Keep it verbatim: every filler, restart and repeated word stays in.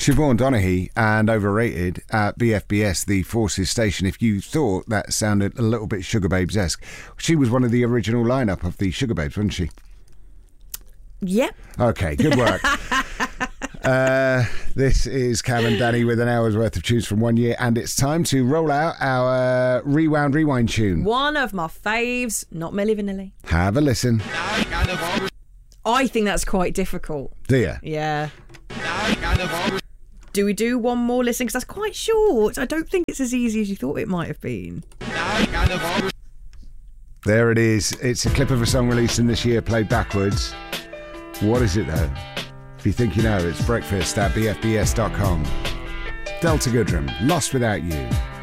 Siobhan Donaghy and Overrated at B F B S, the Forces station. If you thought that sounded a little bit Sugar Babes-esque, she was one of the original lineup of the Sugar Babes, wasn't she? Yep. Okay, good work. uh, this is Cam and Danny with an hour's worth of tunes from one year, and it's time to roll out our Rewound Rewind tune. One of my faves, not Milli Vanilli. Have a listen. I think that's quite difficult. Do you? Yeah. Do we do one more listen? Because that's quite short. I don't think it's as easy as you thought it might have been. There it is. It's a clip of a song released in this year, played backwards. What is it, though? If you think you know, it's Breakfast at B F B S dot com. Delta Goodrem, Lost Without You.